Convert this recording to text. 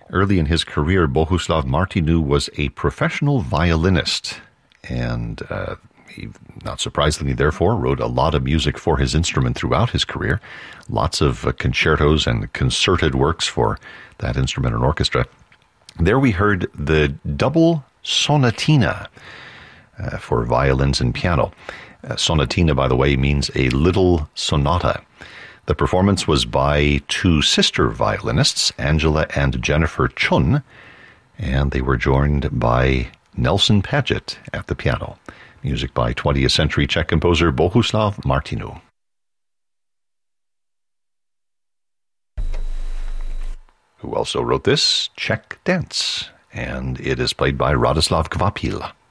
Early in his career, Bohuslav Martinu was a professional violinist, and he, not surprisingly, therefore, wrote a lot of music for his instrument throughout his career. Lots of concertos and concerted works for that instrument and orchestra. There we heard the double sonatina for violins and piano. Sonatina, by the way, means a little sonata. The performance was by two sister violinists, Angela and Jennifer Chun, and they were joined by Nelson Paget at the piano. Music by 20th century Czech composer Bohuslav Martinu. Who also wrote this Czech dance, and it is played by Radoslav Kvapil.